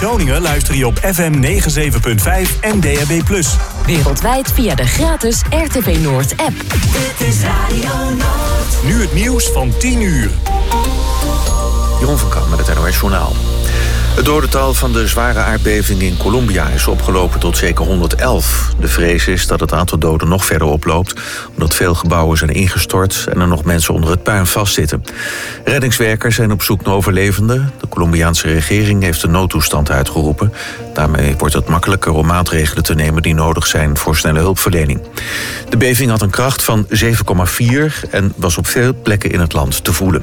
Groningen luister je op FM 97.5 en DAB+. Wereldwijd via de gratis RTV Noord app. Dit is Radio Noord. Nu het nieuws van 10 uur. Jeroen van Kamp met het NOS Journaal. Het dodental van de zware aardbeving in Colombia is opgelopen tot zeker 111. De vrees is dat het aantal doden nog verder oploopt, omdat veel gebouwen zijn ingestort en er nog mensen onder het puin vastzitten. Reddingswerkers zijn op zoek naar overlevenden. De Colombiaanse regering heeft een noodtoestand uitgeroepen. Daarmee wordt het makkelijker om maatregelen te nemen die nodig zijn voor snelle hulpverlening. De beving had een kracht van 7,4 en was op veel plekken in het land te voelen.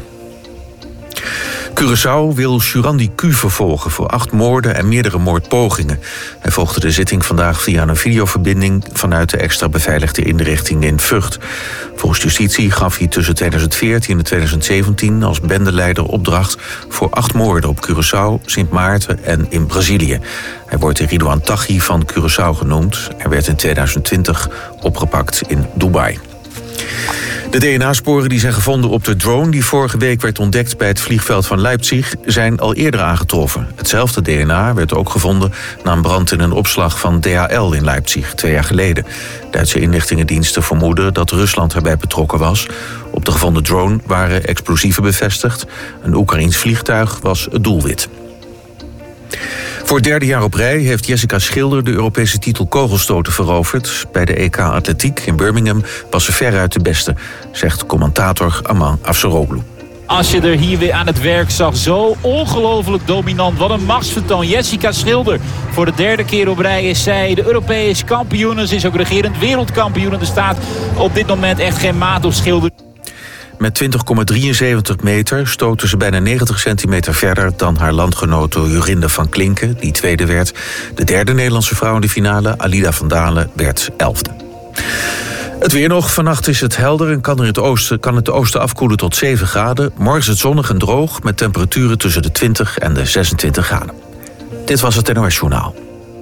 Curaçao wil Jurandi Q vervolgen voor 8 moorden en meerdere moordpogingen. Hij volgde de zitting vandaag via een videoverbinding vanuit de extra beveiligde inrichting in Vught. Volgens justitie gaf hij tussen 2014 en 2017 als bendeleider opdracht voor 8 moorden op Curaçao, Sint Maarten en in Brazilië. Hij wordt de Ridouan Taghi van Curaçao genoemd. Hij werd in 2020 opgepakt in Dubai. De DNA-sporen die zijn gevonden op de drone die vorige week werd ontdekt bij het vliegveld van Leipzig zijn al eerder aangetroffen. Hetzelfde DNA werd ook gevonden na een brand in een opslag van DHL in Leipzig 2 jaar geleden. Duitse inlichtingendiensten vermoeden dat Rusland erbij betrokken was. Op de gevonden drone waren explosieven bevestigd. Een Oekraïens vliegtuig was het doelwit. Voor het 3e jaar op rij heeft Jessica Schilder de Europese titel kogelstoten veroverd. Bij de EK Atletiek in Birmingham was ze veruit de beste, zegt commentator Aman Afsaroglu. Als je er hier weer aan het werk zag, zo ongelooflijk dominant. Wat een machtsvertoon. Jessica Schilder. Voor de 3e keer op rij is zij de Europese kampioen. Ze is ook regerend wereldkampioen. Er staat op dit moment echt geen maat op Schilder. Met 20,73 meter stootte ze bijna 90 centimeter verder dan haar landgenote Jorinde van Klinken, die tweede werd. De 3e Nederlandse vrouw in de finale, Alida van Dalen, werd 11e. Het weer nog. Vannacht is het helder en kan het oosten afkoelen tot 7 graden. Morgen is het zonnig en droog met temperaturen tussen de 20 en de 26 graden. Dit was het NOS Journaal.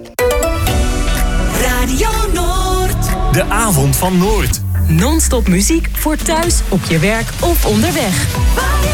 Radio Noord. De avond van Noord. Non-stop muziek voor thuis, op je werk of onderweg.